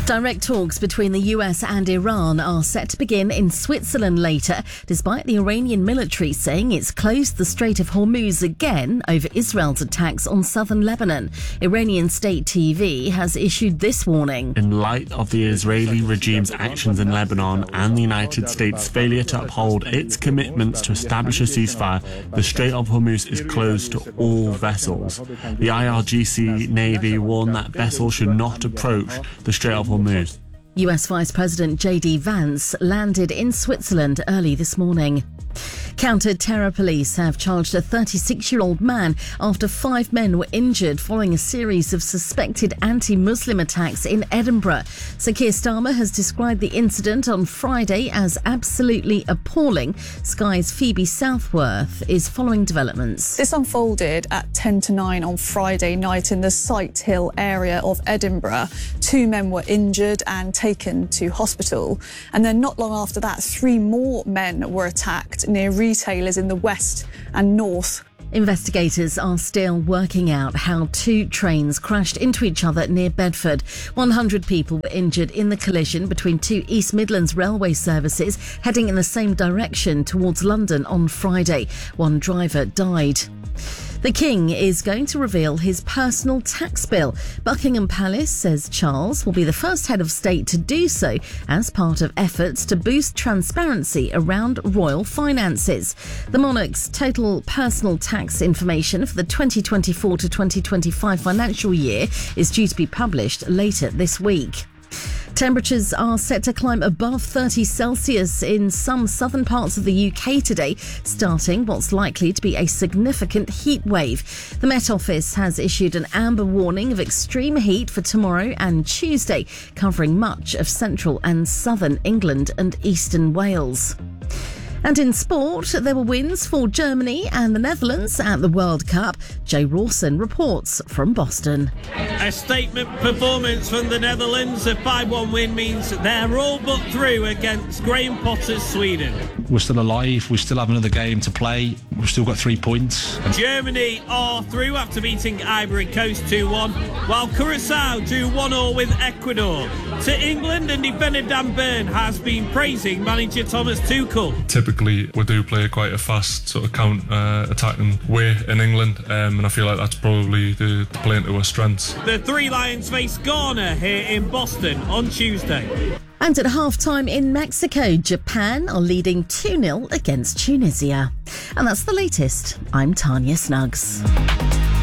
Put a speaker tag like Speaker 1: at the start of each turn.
Speaker 1: Direct talks between the US and Iran are set to begin in Switzerland later, despite the Iranian military saying it's closed the Strait of Hormuz again over Israel's attacks on southern Lebanon. Iranian state TV has issued this warning.
Speaker 2: In light of the Israeli regime's actions in Lebanon and the United States' failure to uphold its commitments to establish a ceasefire, the Strait of Hormuz is closed to all vessels. The IRGC Navy warned that vessels should not approach the Strait of Hormuz.
Speaker 1: US Vice President J.D. Vance landed in Switzerland early this morning. Counter-terror police have charged a 36-year-old man after 5 men were injured following a series of suspected anti-Muslim attacks in Edinburgh. Sir Keir Starmer has described the incident on Friday as absolutely appalling. Sky's Phoebe Southworth is following developments.
Speaker 3: This unfolded at 10 to 9 on Friday night in the Sighthill area of Edinburgh. 2 men were injured and taken to hospital. And then not long after that, 3 more men were attacked near retailers in the west and north.
Speaker 1: Investigators are still working out how 2 trains crashed into each other near Bedford. 100 people were injured in the collision between 2 East Midlands railway services heading in the same direction towards London on Friday. 1 driver died. The King is going to reveal his personal tax bill. Buckingham Palace says Charles will be the first head of state to do so as part of efforts to boost transparency around royal finances. The monarch's total personal tax information for the 2024 to 2025 financial year is due to be published later this week. Temperatures are set to climb above 30 Celsius in some southern parts of the UK today, starting what's likely to be a significant heat wave. The Met Office has issued an amber warning of extreme heat for tomorrow and Tuesday, covering much of central and southern England and eastern Wales. And in sport, there were wins for Germany and the Netherlands at the World Cup. Joe Rawson reports from Boston.
Speaker 4: A statement performance from the Netherlands. A 5-1 win means they're all but through against Graham Potter's Sweden.
Speaker 5: We're still alive. We still have another game to play. We've still got 3 points.
Speaker 4: Germany are through after beating Ivory Coast 2-1, while Curacao drew 1-1 with Ecuador. To England, and defender Dan Burn has been praising manager Thomas Tuchel.
Speaker 6: Typically, we do play quite a fast sort of counter-attacking way in England, and I feel like that's probably the playing to our strengths.
Speaker 4: The 3 Lions face Ghana here in Boston on Tuesday.
Speaker 1: And at half-time in Mexico, Japan are leading 2-0 against Tunisia. And that's the latest. I'm Tanya Snuggs.